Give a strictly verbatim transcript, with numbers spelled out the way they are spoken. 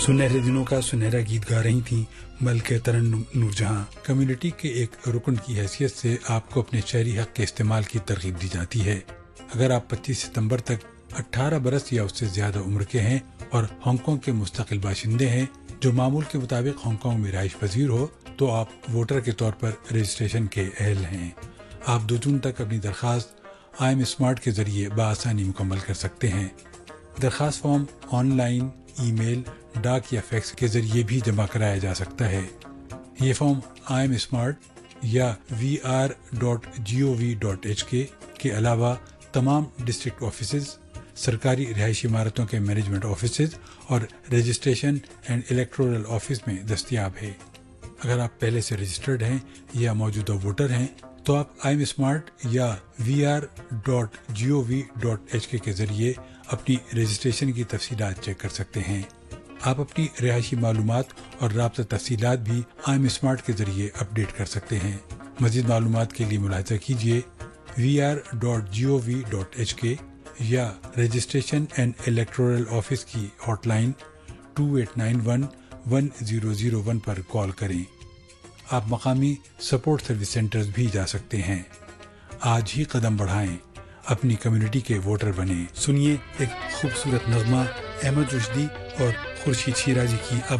سنہرے دنوں کا سنہرا گیت گا رہی تھیں ملکہ ترنم نور جہاں۔ کمیونٹی کے ایک رکن کی حیثیت سے آپ کو اپنے شہری حق کے استعمال کی ترغیب دی جاتی ہے۔ اگر آپ پچیس ستمبر تک اٹھارہ برس یا اس سے زیادہ عمر کے ہیں اور ہانگ کانگ کے مستقل باشندے ہیں جو معمول کے مطابق ہانگ کانگ میں رہائش پذیر ہو تو آپ ووٹر کے طور پر رجسٹریشن کے اہل ہیں۔ آپ دو جون تک اپنی درخواست آئی ایم اسمارٹ کے ذریعے بآسانی مکمل کر سکتے ہیں۔ درخواست فارم آن لائن، ای میل، ڈاک یا فیکس کے ذریعے بھی جمع کرایا جا سکتا ہے۔ یہ فارم آئی ایم اسمارٹ یا we R dot G O we dot H کے کے علاوہ تمام ڈسٹرکٹ آفیسز، سرکاری رہائشی عمارتوں کے مینجمنٹ آفیسز اور رجسٹریشن اینڈ الیکٹورل آفس میں دستیاب ہے۔ اگر آپ پہلے سے رجسٹرڈ ہیں یا موجودہ ووٹر ہیں تو آپ آئی ایم اسمارٹ یا we R dot G O we dot H کے کے ذریعے اپنی رجسٹریشن کی تفصیلات چیک کر سکتے ہیں۔ آپ اپنی رہائشی معلومات اور رابطہ تفصیلات بھی آئی ایم اسمارٹ کے ذریعے اپ ڈیٹ کر سکتے ہیں۔ مزید معلومات کے لیے ملاحظہ کیجیے we R dot G O we dot H کے یا رجسٹریشن اینڈ الیکٹورل آفس کی hot line to eight nine one one zero zero one پر کال کریں۔ آپ مقامی سپورٹ سروس سینٹرز بھی جا سکتے ہیں۔ آج ہی قدم بڑھائیں، اپنی کمیونٹی کے ووٹر بنیں۔ سنیے ایک خوبصورت نغمہ احمد رشدی اور خورشید شیرازی کی